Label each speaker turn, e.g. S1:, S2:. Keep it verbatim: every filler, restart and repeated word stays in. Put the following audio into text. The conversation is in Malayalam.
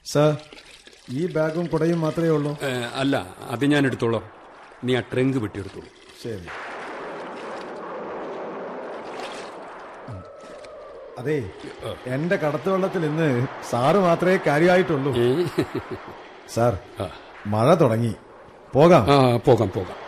S1: സാർ, ഈ ബാഗും കുടയും മാത്രമേ ഉള്ളൂ?
S2: അല്ല, അത് ഞാൻ എടുത്തോളാം. നീ ആ ട്രങ്ക് വെട്ടിയെടുത്തോളൂ.
S1: ശരി. അതെ, എന്റെ കടത്തുവള്ളത്തിൽ ഇന്ന് സാറ് മാത്രമേ കാര്യമായിട്ടുള്ളൂ. സാർ, മഴ തുടങ്ങി. പോകാം?
S2: പോകാം പോകാം